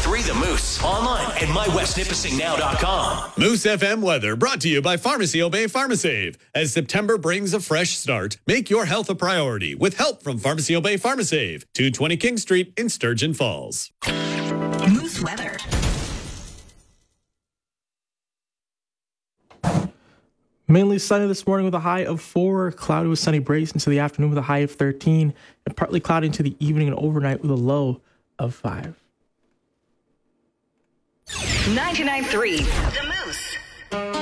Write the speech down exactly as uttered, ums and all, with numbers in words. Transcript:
three The Moose. Online at my west nipissing now dot com. Moose F M weather brought to you by Pharmacy Obey Pharmasave. As September brings a fresh start, make your health a priority with help from Pharmacy Obey Pharmasave. two twenty King Street in Sturgeon Falls. Moose weather. Mainly sunny this morning with a high of four. Cloudy with sunny breaks into the afternoon with a high of thirteen. And partly cloudy into the evening and overnight with a low of five. ninety-nine point three The Moose.